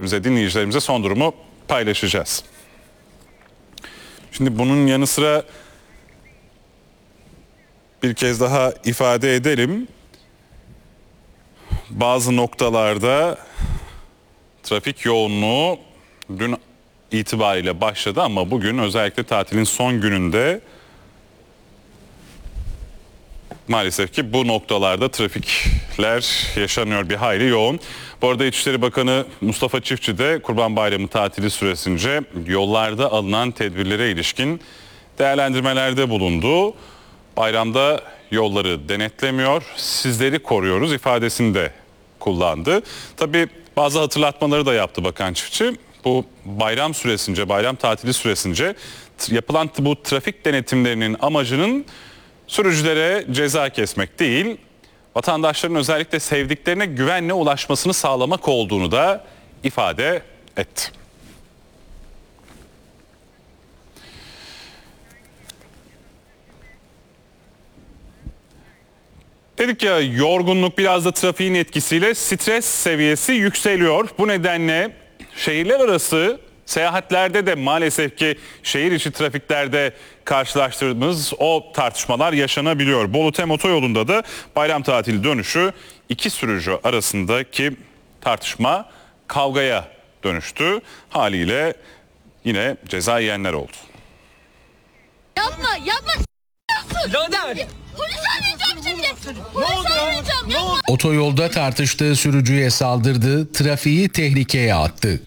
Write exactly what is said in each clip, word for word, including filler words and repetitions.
izleyicilerimize, dinleyicilerimize son durumu paylaşacağız. Şimdi bunun yanı sıra bir kez daha ifade edelim. Bazı noktalarda trafik yoğunluğu dün itibariyle başladı ama bugün özellikle tatilin son gününde maalesef ki bu noktalarda trafikler yaşanıyor, bir hayli yoğun. Bu arada İçişleri Bakanı Mustafa Çiftçi de Kurban Bayramı tatili süresince yollarda alınan tedbirlere ilişkin değerlendirmelerde bulundu. Bayramda yolları denetlemiyor, sizleri koruyoruz ifadesini de kullandı. Tabii bazı hatırlatmaları da yaptı Bakan Çiftçi. Bu bayram süresince, bayram tatili süresince yapılan bu trafik denetimlerinin amacının sürücülere ceza kesmek değil, vatandaşların özellikle sevdiklerine güvenle ulaşmasını sağlamak olduğunu da ifade etti. Dedik ya, yorgunluk biraz da trafiğin etkisiyle stres seviyesi yükseliyor. Bu nedenle şehirler arası seyahatlerde de maalesef ki şehir içi trafiklerde karşılaştırdığımız o tartışmalar yaşanabiliyor. Bolu Tem Otoyolu'nda da bayram tatili dönüşü iki sürücü arasındaki tartışma kavgaya dönüştü. Haliyle yine ceza yiyenler oldu. Yapma, yapma. Birader. Polis arayacağım şimdi. Polis arayacağım. Yapma. Otoyolda tartıştığı sürücüye saldırdı, trafiği tehlikeye attı.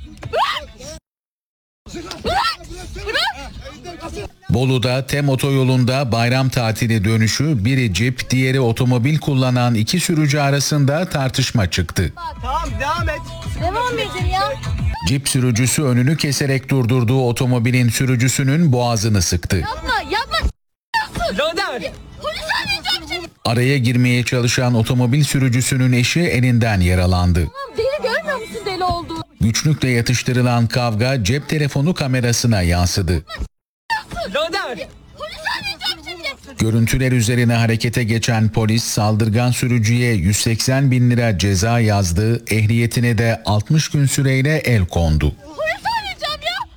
Bolu'da Tem Otoyolu'nda bayram tatili dönüşü biri cip, diğeri otomobil kullanan iki sürücü arasında tartışma çıktı. Tamam, devam et. Devam edin ya. Cip sürücüsü önünü keserek durdurduğu otomobilin sürücüsünün boğazını sıktı. Yapma, yapma. Birader. Polis arayacağım şimdi. Araya girmeye çalışan otomobil sürücüsünün eşi elinden yaralandı. Deli görmüyor musun deli olduğunu? Güçlükle yatıştırılan kavga cep telefonu kamerasına yansıdı. Birader. Polis arayacağım şimdi. Görüntüler üzerine harekete geçen polis saldırgan sürücüye yüz seksen bin lira ceza yazdı, ehliyetine de altmış gün süreyle el kondu. Polis arayacağım ya.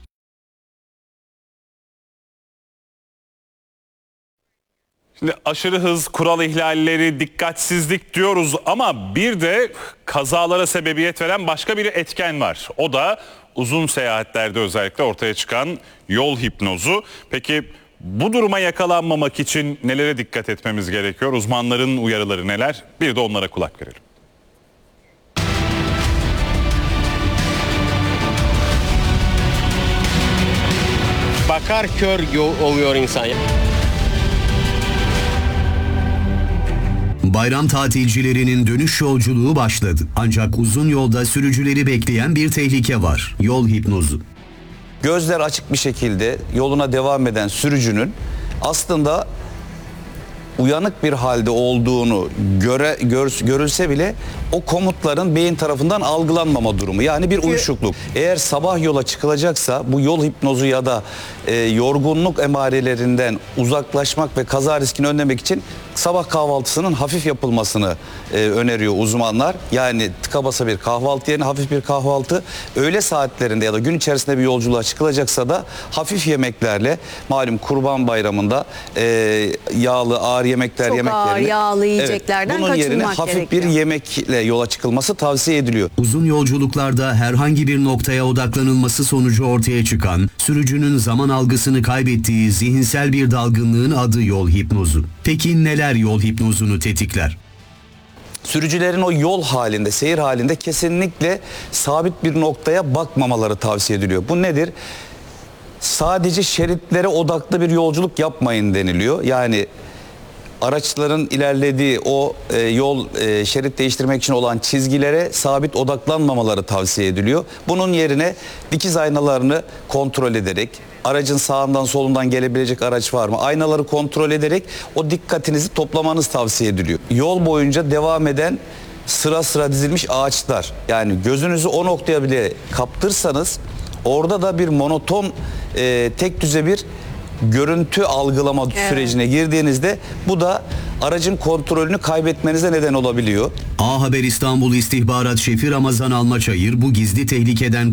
Şimdi aşırı hız, kural ihlalleri, dikkatsizlik diyoruz ama bir de kazalara sebebiyet veren başka bir etken var. O da uzun seyahatlerde özellikle ortaya çıkan yol hipnozu. Peki bu duruma yakalanmamak için nelere dikkat etmemiz gerekiyor? Uzmanların uyarıları neler? Bir de onlara kulak verelim. Bakar kör oluyor insan. Bayram tatilcilerinin dönüş yolculuğu başladı. Ancak uzun yolda sürücüleri bekleyen bir tehlike var. Yol hipnozu. Gözler açık bir şekilde yoluna devam eden sürücünün aslında uyanık bir halde olduğunu göre, gör, görülse bile o komutların beyin tarafından algılanmama durumu, yani bir uyuşukluk. Eğer sabah yola çıkılacaksa bu yol hipnozu ya da e, yorgunluk emarelerinden uzaklaşmak ve kaza riskini önlemek için sabah kahvaltısının hafif yapılmasını e, öneriyor uzmanlar. Yani tıka basa bir kahvaltı yerine hafif bir kahvaltı, öğle saatlerinde ya da gün içerisinde bir yolculuğa çıkılacaksa da hafif yemeklerle, malum Kurban Bayramı'nda e, yağlı ağır yemekler Çok yemek ağır yerine, yağlı yiyeceklerden bunun yerine kaçınmak hafif gerekiyor. bir yemekle yola çıkılması tavsiye ediliyor. Uzun yolculuklarda herhangi bir noktaya odaklanılması sonucu ortaya çıkan, sürücünün zaman algısını kaybettiği zihinsel bir dalgınlığın adı yol hipnozu. Peki neler yol hipnozunu tetikler? Sürücülerin o yol halinde, seyir halinde kesinlikle sabit bir noktaya bakmamaları tavsiye ediliyor. Bu nedir? Sadece şeritlere odaklı bir yolculuk yapmayın deniliyor. Yani araçların ilerlediği o e, yol e, şerit değiştirmek için olan çizgilere sabit odaklanmamaları tavsiye ediliyor. Bunun yerine dikiz aynalarını kontrol ederek, aracın sağından solundan gelebilecek araç var mı, aynaları kontrol ederek o dikkatinizi toplamanız tavsiye ediliyor. Yol boyunca devam eden sıra sıra dizilmiş ağaçlar, yani gözünüzü o noktaya bile kaptırsanız orada da bir monoton, e, tek düze bir görüntü algılama Evet. sürecine girdiğinizde bu da aracın kontrolünü kaybetmenize neden olabiliyor. A Haber İstanbul İstihbarat Şefi Ramazan Almaçayır bu gizli tehlikeden